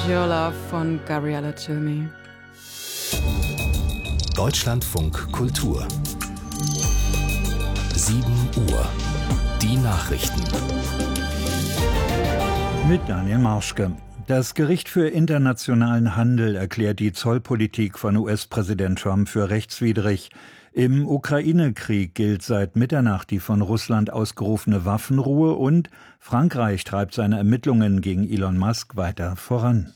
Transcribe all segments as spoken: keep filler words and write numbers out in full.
Your Love von Gabriella Cilmi. Deutschlandfunk Kultur. sieben Uhr. Die Nachrichten. Mit Daniel Marschke. Das Gericht für internationalen Handel erklärt die Zollpolitik von U S-Präsident Trump für rechtswidrig. Im Ukraine-Krieg gilt seit Mitternacht die von Russland ausgerufene Waffenruhe und Frankreich treibt seine Ermittlungen gegen Elon Musk weiter voran.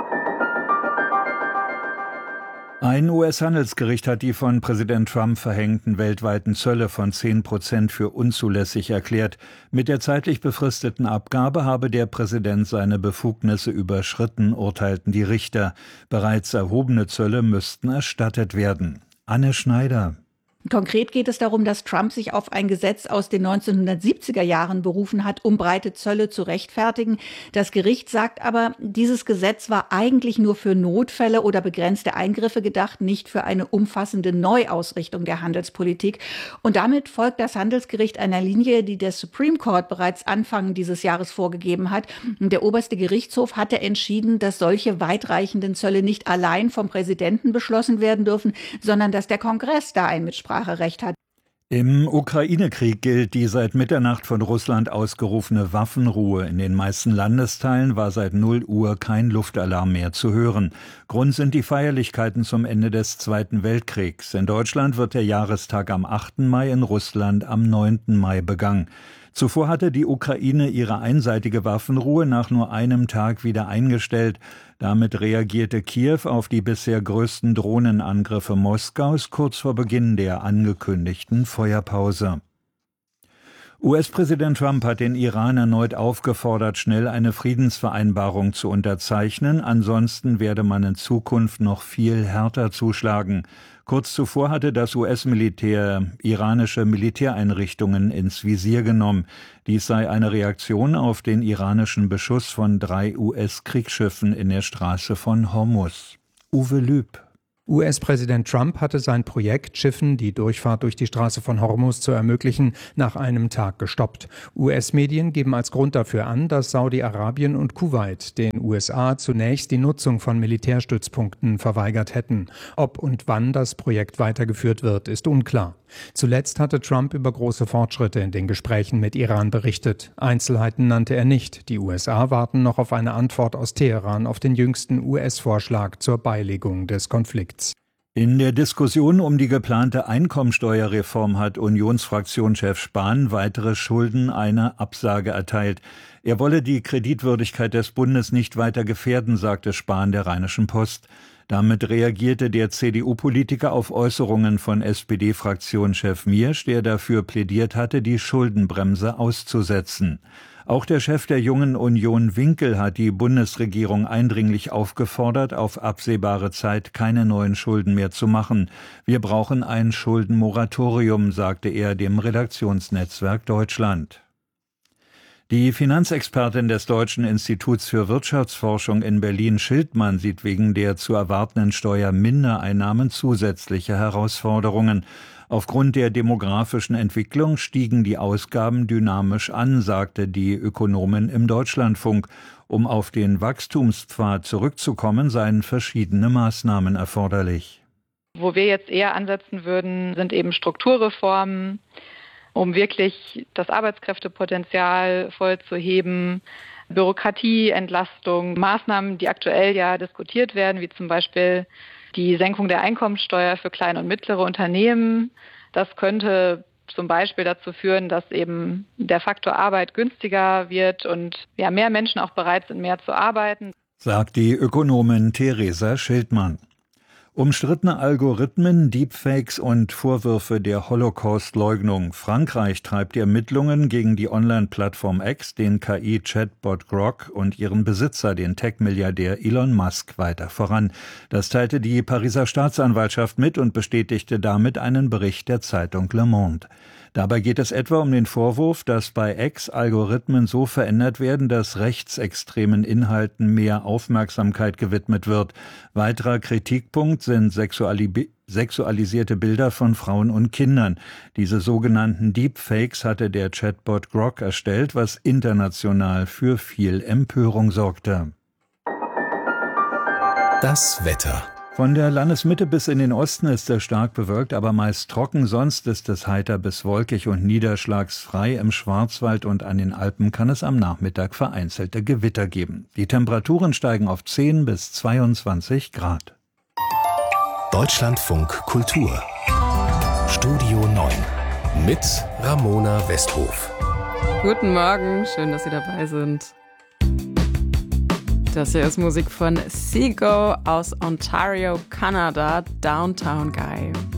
Ein U S-Handelsgericht hat die von Präsident Trump verhängten weltweiten Zölle von zehn Prozent für unzulässig erklärt. Mit der zeitlich befristeten Abgabe habe der Präsident seine Befugnisse überschritten, urteilten die Richter. Bereits erhobene Zölle müssten erstattet werden. Anne Schneider. Konkret geht es darum, dass Trump sich auf ein Gesetz aus den neunzehnhundertsiebziger Jahren berufen hat, um breite Zölle zu rechtfertigen. Das Gericht sagt aber, dieses Gesetz war eigentlich nur für Notfälle oder begrenzte Eingriffe gedacht, nicht für eine umfassende Neuausrichtung der Handelspolitik. Und damit folgt das Handelsgericht einer Linie, die der Supreme Court bereits Anfang dieses Jahres vorgegeben hat. Der oberste Gerichtshof hatte entschieden, dass solche weitreichenden Zölle nicht allein vom Präsidenten beschlossen werden dürfen, sondern dass der Kongress da ein Mitspracherecht hat. Im Ukraine-Krieg gilt die seit Mitternacht von Russland ausgerufene Waffenruhe. In den meisten Landesteilen war seit null Uhr kein Luftalarm mehr zu hören. Grund sind die Feierlichkeiten zum Ende des Zweiten Weltkriegs. In Deutschland wird der Jahrestag am achten Mai, in Russland am neunten Mai begangen. Zuvor hatte die Ukraine ihre einseitige Waffenruhe nach nur einem Tag wieder eingestellt. Damit reagierte Kiew auf die bisher größten Drohnenangriffe Moskaus kurz vor Beginn der angekündigten Feuerpause. U S-Präsident Trump hat den Iran erneut aufgefordert, schnell eine Friedensvereinbarung zu unterzeichnen. Ansonsten werde man in Zukunft noch viel härter zuschlagen. Kurz zuvor hatte das U S-Militär iranische Militäreinrichtungen ins Visier genommen. Dies sei eine Reaktion auf den iranischen Beschuss von drei U S-Kriegsschiffen in der Straße von Hormuz. Uwe Lüb. U S-Präsident Trump hatte sein Projekt, Schiffen die Durchfahrt durch die Straße von Hormuz zu ermöglichen, nach einem Tag gestoppt. U S-Medien geben als Grund dafür an, dass Saudi-Arabien und Kuwait den U S A zunächst die Nutzung von Militärstützpunkten verweigert hätten. Ob und wann das Projekt weitergeführt wird, ist unklar. Zuletzt hatte Trump über große Fortschritte in den Gesprächen mit Iran berichtet. Einzelheiten nannte er nicht. Die U S A warten noch auf eine Antwort aus Teheran auf den jüngsten U S-Vorschlag zur Beilegung des Konflikts. In der Diskussion um die geplante Einkommensteuerreform hat Unionsfraktionschef Spahn weitere Schulden eine Absage erteilt. Er wolle die Kreditwürdigkeit des Bundes nicht weiter gefährden, sagte Spahn der Rheinischen Post. Damit reagierte der C D U-Politiker auf Äußerungen von S P D-Fraktionschef Miersch, der dafür plädiert hatte, die Schuldenbremse auszusetzen. Auch der Chef der Jungen Union Winkel hat die Bundesregierung eindringlich aufgefordert, auf absehbare Zeit keine neuen Schulden mehr zu machen. Wir brauchen ein Schuldenmoratorium, sagte er dem Redaktionsnetzwerk Deutschland. Die Finanzexpertin des Deutschen Instituts für Wirtschaftsforschung in Berlin, Schildmann, sieht wegen der zu erwartenden Steuermindereinnahmen zusätzliche Herausforderungen. Aufgrund der demografischen Entwicklung stiegen die Ausgaben dynamisch an, sagte die Ökonomin im Deutschlandfunk. Um auf den Wachstumspfad zurückzukommen, seien verschiedene Maßnahmen erforderlich. Wo wir jetzt eher ansetzen würden, sind eben Strukturreformen, um wirklich das Arbeitskräftepotenzial voll zu heben, Bürokratieentlastung, Maßnahmen, die aktuell ja diskutiert werden, wie zum Beispiel die Senkung der Einkommensteuer für kleine und mittlere Unternehmen. Das könnte zum Beispiel dazu führen, dass eben der Faktor Arbeit günstiger wird und ja, mehr Menschen auch bereit sind, mehr zu arbeiten, sagt die Ökonomin Theresa Schildmann. Umstrittene Algorithmen, Deepfakes und Vorwürfe der Holocaust-Leugnung. Frankreich treibt die Ermittlungen gegen die Online-Plattform X, den K I-Chatbot Grok und ihren Besitzer, den Tech-Milliardär Elon Musk, weiter voran. Das teilte die Pariser Staatsanwaltschaft mit und bestätigte damit einen Bericht der Zeitung Le Monde. Dabei geht es etwa um den Vorwurf, dass bei X Algorithmen so verändert werden, dass rechtsextremen Inhalten mehr Aufmerksamkeit gewidmet wird. Weiterer Kritikpunkt sind sexuali- sexualisierte Bilder von Frauen und Kindern. Diese sogenannten Deepfakes hatte der Chatbot Grok erstellt, was international für viel Empörung sorgte. Das Wetter. Von der Landesmitte bis in den Osten ist es stark bewölkt, aber meist trocken. Sonst ist es heiter bis wolkig und niederschlagsfrei. Im Schwarzwald und an den Alpen kann es am Nachmittag vereinzelte Gewitter geben. Die Temperaturen steigen auf zehn bis zweiundzwanzig Grad. Deutschlandfunk Kultur. Studio neun. Mit Ramona Westhof. Guten Morgen, schön, dass Sie dabei sind. Das hier ist Musik von Seago aus Ontario, Kanada, Downtown Guy.